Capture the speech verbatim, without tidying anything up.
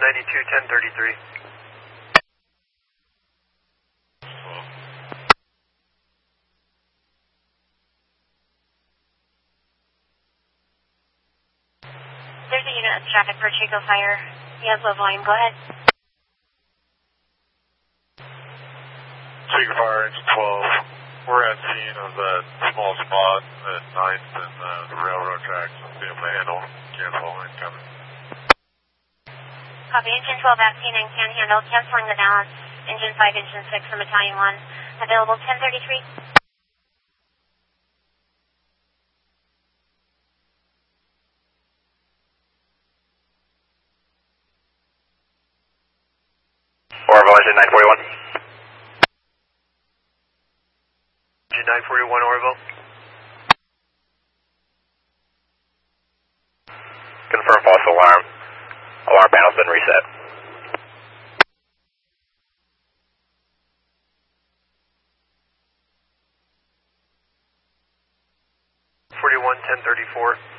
ninety-two, ten thirty-three. There's a unit of traffic for Chico Fire. He has low volume. Go ahead. Chico Fire, engine twelve. We're at scene of that small spot at ninth and uh, the railroad tracks. We'll be able to handle. Cancel incoming. Copy. Engine twelve at scene and can handle. Canceling the balance. Engine five, engine six from Battalion one. Available ten thirty-three. Orville, engine nine forty-one. Engine nine forty-one, Orville. Confirm false alarm. Alarm panel's been reset. forty-one, ten thirty-four.